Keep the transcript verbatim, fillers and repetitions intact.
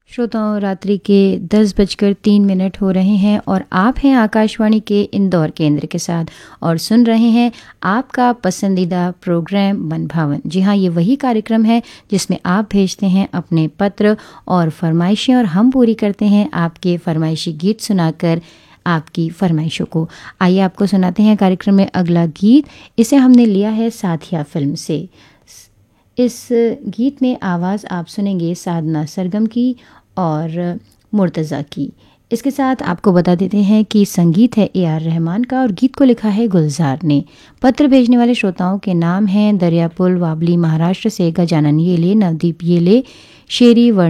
श्रोताओं, रात्रि के दस बजकर तीन मिनट हो रहे हैं और आप हैं आकाशवाणी के इंदौर केंद्र के साथ और सुन रहे हैं आपका पसंदीदा प्रोग्राम मन भावन। जी हाँ, ये वही कार्यक्रम है जिसमें आप भेजते हैं अपने पत्र और फरमाइशें और हम पूरी करते हैं आपके फरमाइशी गीत सुनाकर आपकी फरमाइशों को। आइए आपको सुनाते हैं कार्यक्रम में अगला गीत। इसे हमने लिया है साथिया फिल्म से। इस गीत में आवाज़ आप सुनेंगे साधना सरगम की और मुर्तज़ा की। इसके साथ आपको बता देते हैं कि संगीत है ए आर रहमान का और गीत को लिखा है गुलजार ने। पत्र भेजने वाले श्रोताओं के नाम हैं दरियापुल वाबली महाराष्ट्र से गजानन येले, नवदीप येले, शेरी